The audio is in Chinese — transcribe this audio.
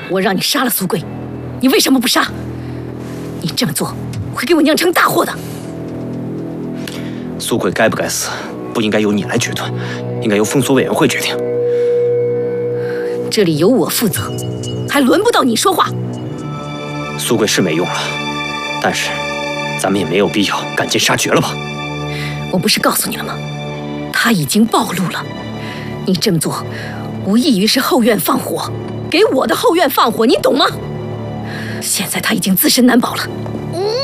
我让你杀了苏贵，你为什么不杀？你这么做会给我酿成大祸的。 苏贵该不该死，不应该由你来决断，应该由封锁委员会决定。 这里由我负责，还轮不到你说话。 苏贵是没用了，但是咱们也没有必要赶尽杀绝了吧？ 我不是告诉你了吗？他已经暴露了，你这么做无异于是后院放火，给我的后院放火，你懂吗？现在他已经自身难保了。